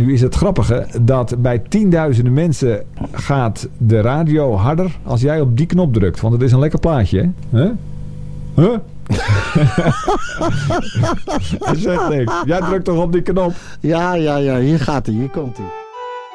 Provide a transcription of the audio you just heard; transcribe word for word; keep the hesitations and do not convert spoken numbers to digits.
Nu is het grappige dat bij tienduizenden mensen gaat de radio harder als jij op die knop drukt. Want het is een lekker plaatje, hè? Huh? Huh? Hij zegt niks. Jij drukt toch op die knop? Ja, ja, ja. Hier gaat hij. Hier komt hij.